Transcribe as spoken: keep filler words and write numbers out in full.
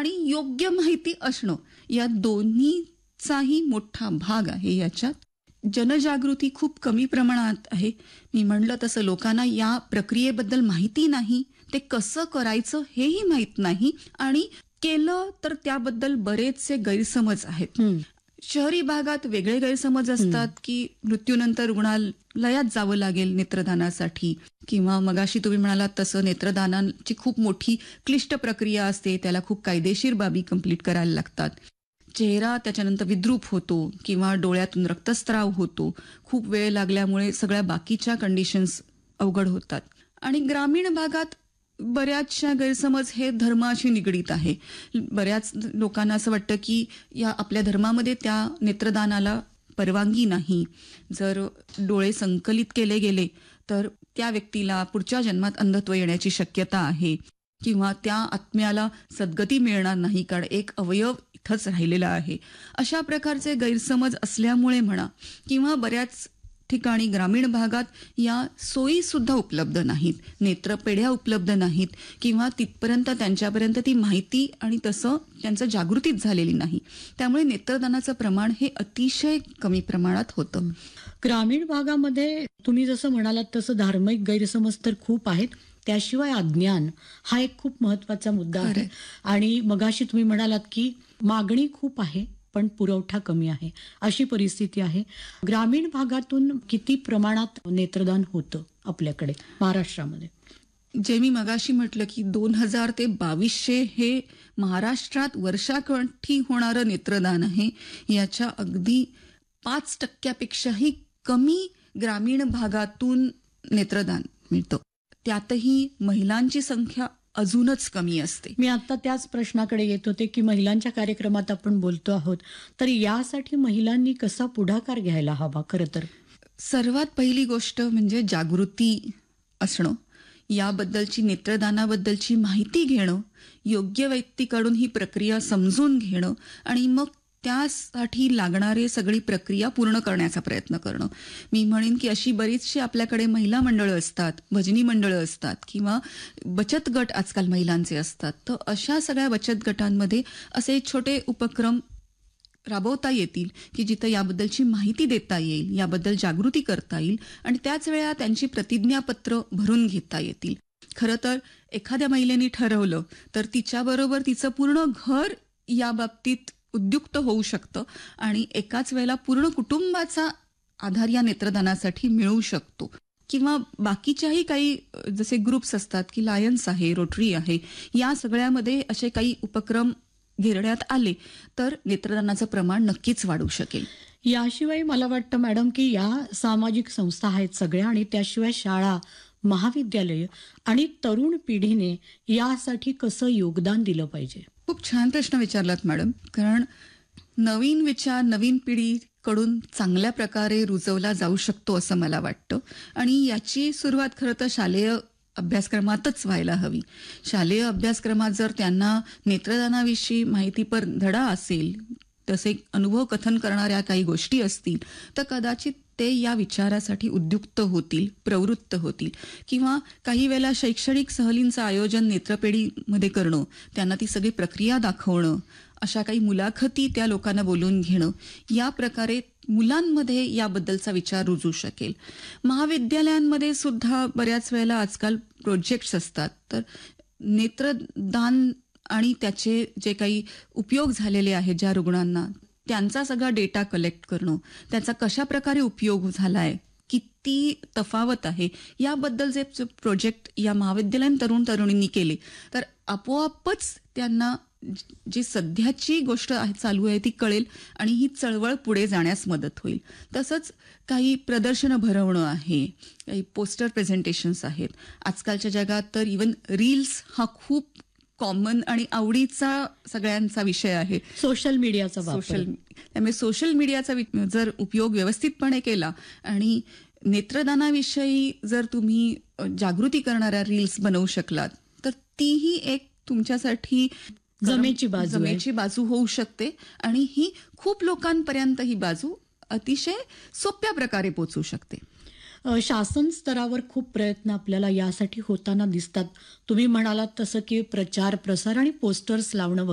आणि योग्य माहिती असणं या दोन्हीचाही मोठा भाग आहे याच्यात. जनजागृती खूप कमी प्रमाणात आहे. मी म्हणलं तसं लोकांना या प्रक्रियेबद्दल माहिती नाही, ते कसं करायचं हेही माहीत नाही आणि केलं तर त्याबद्दल बरेचसे गैरसमज आहेत. शहरी भागात वेगळे गैरसमज असतात की मृत्यूनंतर रुग्णालयात जावं लागेल नेत्रदानासाठी, किंवा मगाशी तुम्ही म्हणालात तसं नेत्रदानाची खूप मोठी क्लिष्ट प्रक्रिया असते, त्याला खूप कायदेशीर बाबी कंप्लीट करायला लागतात. चेहरा त्याच्यानंतर विद्रूप होतो किंवा डोळ्यातून रक्तस्राव होतो, खूप वेळ लागल्यामुळे सगळ्या बाकीच्या कंडिशन्स अवघड होतात. आणि ग्रामीण भागात बऱ्याचशा गैरसमज हे धर्माशी निगडीत आहे. बऱ्याच लोकांना असं वाटतं की या आपल्या धर्मामध्ये त्या नेत्रदानाला परवानगी नाही. जर डोळे संकलित केले गेले तर त्या व्यक्तीला पुढच्या जन्मात अंधत्व येण्याची शक्यता आहे, किंवा त्या आत्म्याला सद्गती मिळणार नाही कारण एक अवयव इथंच राहिलेला आहे. अशा प्रकारचे गैरसमज असल्यामुळे म्हणा, किंवा बऱ्याच ठिकाणी ग्रामीण भागात या सोयी सुद्धा उपलब्ध नाहीत, नेत्रपेढ्या उपलब्ध नाहीत, किंवा तिथपर्यंत त्यांच्यापर्यंत ती माहिती आणि तसं त्यांचं जागृतीच झालेली नाही. त्यामुळे नेत्रदानाचं प्रमाण हे अतिशय कमी प्रमाणात होतं. ग्रामीण भागामध्ये तुम्ही जसं म्हणालात तसं धार्मिक गैरसमज तर खूप आहेत, त्याशिवाय अज्ञान हा एक खूप महत्वाचा मुद्दा आहे. आणि मगाशी तुम्ही म्हणालात की मागणी खूप आहे पण पुरवठा कमी आहे, अशी परिस्थिती आहे. ग्रामीण भागातून किती प्रमाणात नेत्रदान होतं आपल्याकडे महाराष्ट्रामध्ये? जे मी मगाशी म्हटलं की दोन हजार ते बावीसशे हे महाराष्ट्रात वर्षाकाठी होणारं नेत्रदान आहे. याच्या अगदी पाच टक्क्यापेक्षाही कमी ग्रामीण भागातून नेत्रदान मिळतं. त्यातही महिलांची संख्या अजूनच कमी असते. मी आता त्याच प्रश्नाकडे येत होते की महिलांच्या कार्यक्रमात आपण बोलतो आहोत, तर यासाठी महिलांनी कसा पुढाकार घ्यायला हवा? खरं तर सर्वात पहिली गोष्ट म्हणजे जागृती असणं, याबद्दलची नेत्रदानाबद्दलची माहिती घेणं, योग्य व्यक्तीकडून ही प्रक्रिया समजून घेणं आणि मग त्यासाठी लागणारी सगळी प्रक्रिया पूर्ण करण्याचा प्रयत्न करणं. मी म्हणेन की अशी बरीचशी आपल्याकडे महिला मंडळं असतात, भजनी मंडळं असतात, किंवा बचत गट आजकाल महिलांचे असतात. तर अशा सगळ्या बचत गटांमध्ये असे छोटे उपक्रम राबवता येतील की जिथं याबद्दलची माहिती देता येईल, याबद्दल जागृती करता येईल आणि त्याच वेळा त्यांची प्रतिज्ञापत्र भरून घेता येतील. खरं तर एखाद्या महिलेने ठरवलं तर तिच्याबरोबर तिचं पूर्ण घर या बाबतीत उद्युक्त होऊ शकतं आणि एकाच वेळेला पूर्ण कुटुंबाचा आधार या नेत्रदानासाठी मिळू शकतो. किंवा बाकीच्याही काही जसे ग्रुप्स असतात की लायन्स आहे, रोटरी आहे, या सगळ्यामध्ये असे काही उपक्रम घेण्यात आले तर नेत्रदानाचं प्रमाण नक्कीच वाढू शकेल. याशिवाय मला वाटतं मॅडम की या सामाजिक संस्था आहेत सगळ्या, आणि त्याशिवाय शाळा, महाविद्यालय आणि तरुण पिढीने यासाठी कसं योगदान दिलं पाहिजे? खूप छान प्रश्न विचारलात मॅडम. कारण नवीन विचार नवीन पिढीकडून चांगल्या प्रकारे रुजवला जाऊ शकतो असं मला वाटतं. आणि याची सुरुवात खरं तर शालेय अभ्यासक्रमातच व्हायला हवी. शालेय अभ्यासक्रमात जर त्यांना नेत्रदानाविषयी माहितीपर धडा असेल, तसे अनुभव कथन करणाऱ्या काही गोष्टी असतील तर कदाचित ते या विचारासाठी उद्युक्त होतील, प्रवृत्त होतील. किंवा काही वेळेला शैक्षणिक सहलींचं आयोजन नेत्रपेढीमध्ये करणं, त्यांना ती सगळी प्रक्रिया दाखवणं, अशा काही मुलाखती त्या लोकांना बोलून घेणं, या प्रकारे मुलांमध्ये याबद्दलचा विचार रुजू शकेल. महाविद्यालयांमध्ये सुद्धा बऱ्याच वेळेला आजकाल प्रोजेक्ट्स असतात. तर नेत्रदान आणि त्याचे जे काही उपयोग झालेले आहेत ज्या रुग्णांना, त्यांचा सगळा डेटा कलेक्ट करणं, त्याचा कशा प्रकारे उपयोग झालाय, किती तफावत आहे, याबद्दल जे प्रोजेक्ट या महाविद्यालयीन तरुण तरुणींनी केले तर आपोआपच त्यांना जी सध्याची गोष्ट आहे चालू आहे ती कळेल आणि ही चळवळ पुढे जाण्यास मदत होईल. तसंच काही प्रदर्शनं भरवणं आहे, काही पोस्टर प्रेझेंटेशन्स आहेत. आजकालच्या जगात तर इवन रील्स हा खूप कॉमन आणि आवडीचा सगळ्यांचा विषय आहे. सोशल मीडियाचा सोशल त्यामुळे सोशल मीडियाचा जर उपयोग व्यवस्थितपणे केला आणि नेत्रदानाविषयी जर तुम्ही जागृती करणाऱ्या रील्स बनवू शकलात तर तीही एक तुमच्यासाठी जमेची बाजू जमेची बाजू होऊ शकते आणि ही खूप लोकांपर्यंत ही बाजू अतिशय सोप्या प्रकारे पोहोचू शकते. शासन स्तरावर खूप प्रयत्न आपल्याला यासाठी होताना दिसतात. तुम्ही म्हणालात तसं की प्रचार प्रसार आणि पोस्टर्स लावणं